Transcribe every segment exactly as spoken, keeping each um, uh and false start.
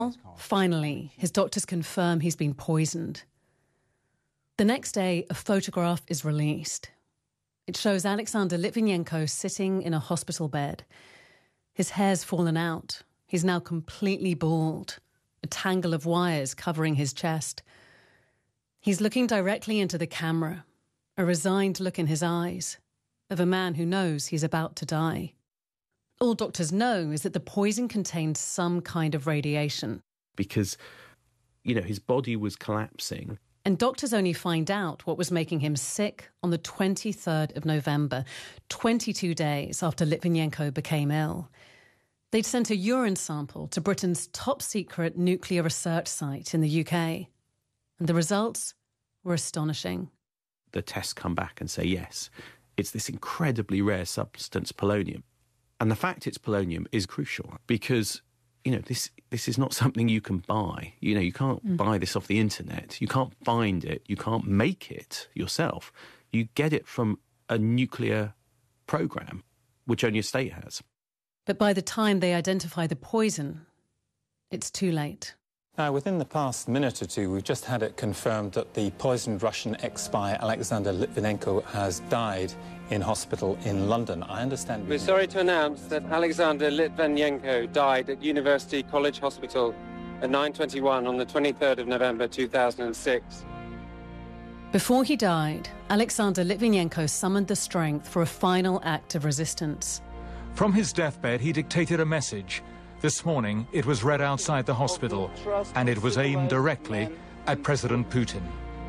Finally, his doctors confirm he's been poisoned. The next day, a photograph is released. It shows Alexander Litvinenko sitting in a hospital bed. His hair's fallen out. He's now completely bald, a tangle of wires covering his chest. He's looking directly into the camera, a resigned look in his eyes, of a man who knows he's about to die. All doctors know is that the poison contained some kind of radiation. Because, you know, his body was collapsing. And doctors only find out what was making him sick on the twenty-third of November, twenty-two days after Litvinenko became ill. They'd sent a urine sample to Britain's top-secret nuclear research site in the U K. And the results were astonishing. The tests come back and say, yes, it's this incredibly rare substance, polonium. And the fact it's polonium is crucial because, you know, this this is not something you can buy. You know, you can't mm. buy this off the internet. You can't find it. You can't make it yourself. You get it from a nuclear program, which only a state has. But by the time they identify the poison, it's too late. Now, within the past minute or two, we've just had it confirmed that the poisoned Russian ex-spy Alexander Litvinenko has died in hospital in London. I understand... We're sorry to announce that Alexander Litvinenko died at University College Hospital at nine twenty-one on the twenty-third of November two thousand six. Before he died, Alexander Litvinenko summoned the strength for a final act of resistance. From his deathbed, he dictated a message. This morning, it was read outside the hospital, and it was aimed directly at President Putin.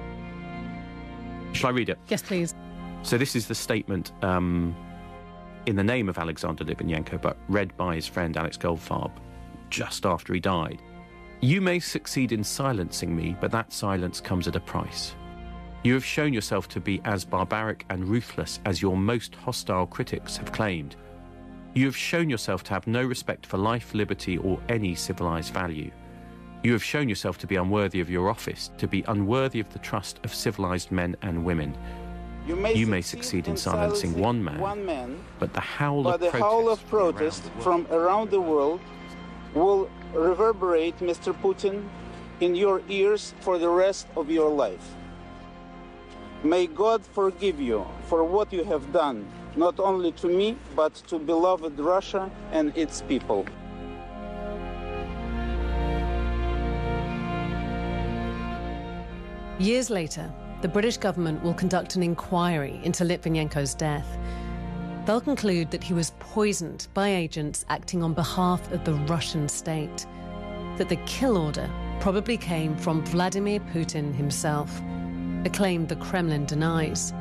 Shall I read it? Yes, please. So this is the statement um, in the name of Alexander Litvinenko, but read by his friend Alex Goldfarb just after he died. You may succeed in silencing me, but that silence comes at a price. You have shown yourself to be as barbaric and ruthless as your most hostile critics have claimed. You have shown yourself to have no respect for life, liberty, or any civilized value. You have shown yourself to be unworthy of your office, to be unworthy of the trust of civilized men and women. You may, you may succeed succeed in silencing, silencing one, man, one man, but the howl but of the protest, howl of protest from around the world will reverberate, Mister Putin, in your ears for the rest of your life. May God forgive you for what you have done, not only to me, but to beloved Russia and its people. Years later, the British government will conduct an inquiry into Litvinenko's death. They'll conclude that he was poisoned by agents acting on behalf of the Russian state, that the kill order probably came from Vladimir Putin himself, a claim the Kremlin denies.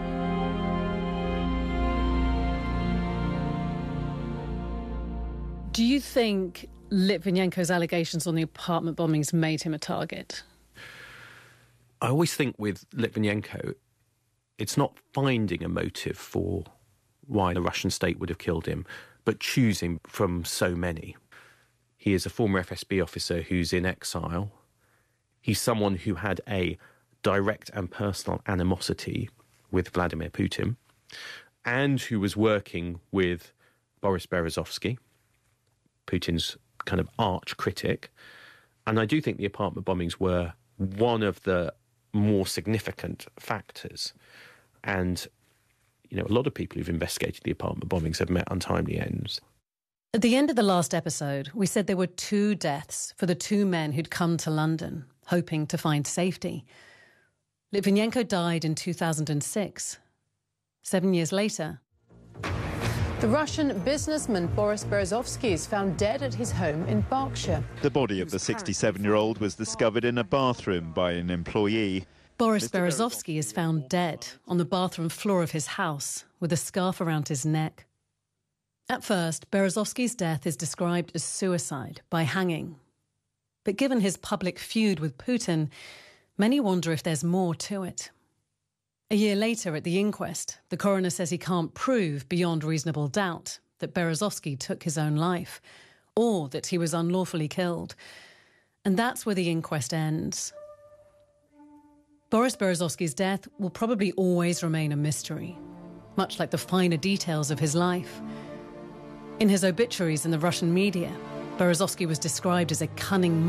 Do you think Litvinenko's allegations on the apartment bombings made him a target? I always think with Litvinenko, it's not finding a motive for why the Russian state would have killed him, but choosing from so many. He is a former F S B officer who's in exile. He's someone who had a direct and personal animosity with Vladimir Putin and who was working with Boris Berezovsky, Putin's kind of arch critic. And I do think the apartment bombings were one of the more significant factors. And, you know, a lot of people who've investigated the apartment bombings have met untimely ends. At the end of the last episode, we said there were two deaths for the two men who'd come to London, hoping to find safety. Litvinenko died in two thousand six. Seven years later, the Russian businessman Boris Berezovsky is found dead at his home in Berkshire. The body of the sixty-seven-year-old was discovered in a bathroom by an employee. Boris Berezovsky is found dead on the bathroom floor of his house with a scarf around his neck. At first, Berezovsky's death is described as suicide by hanging. But given his public feud with Putin, many wonder if there's more to it. A year later, at the inquest, the coroner says he can't prove beyond reasonable doubt that Berezovsky took his own life or that he was unlawfully killed. And that's where the inquest ends. Boris Berezovsky's death will probably always remain a mystery, much like the finer details of his life. In his obituaries in the Russian media, Berezovsky was described as a cunning